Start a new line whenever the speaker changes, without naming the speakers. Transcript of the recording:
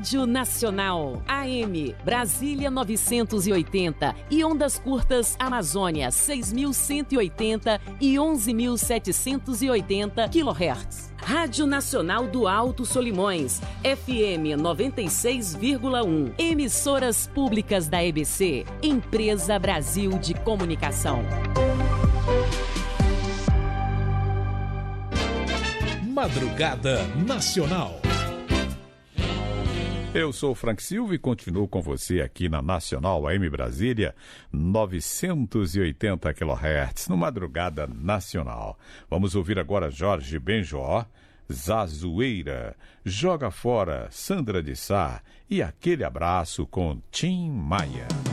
Rádio Nacional, AM, Brasília 980 e ondas curtas Amazônia 6.180 e 11.780 kHz. Rádio Nacional do Alto Solimões, FM 96,1. Emissoras públicas da EBC, Empresa Brasil de Comunicação.
Madrugada Nacional.
Eu sou o Frank Silva e continuo com você aqui na Nacional AM Brasília, 980 kHz, no Madrugada Nacional. Vamos ouvir agora Jorge Benjó, Zazueira, Joga Fora, Sandra de Sá e Aquele Abraço com Tim Maia.